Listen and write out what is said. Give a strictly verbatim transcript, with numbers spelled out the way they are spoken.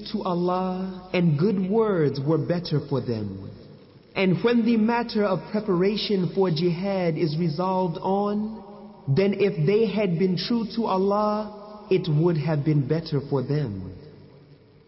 to Allah, and good words were better for them. And when the matter of preparation for jihad is resolved on, then if they had been true to Allah, it would have been better for them.